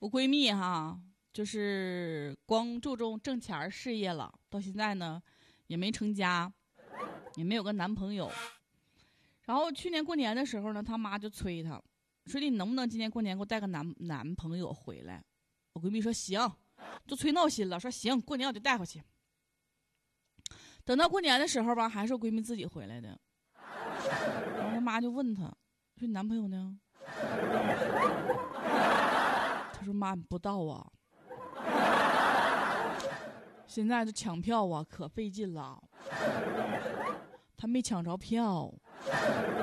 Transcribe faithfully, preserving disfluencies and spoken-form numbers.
我闺蜜哈，就是光注重挣钱事业了，到现在呢也没成家，也没有个男朋友。然后去年过年的时候呢，她妈就催她，说你能不能今年过年给我带个男男朋友回来？我闺蜜说行，就催闹心了，说行，过年我就带回去。等到过年的时候吧，还是我闺蜜自己回来的。然后她妈就问她，说你男朋友呢？她说妈，你不知道啊，现在这抢票啊可费劲了，他没抢着票。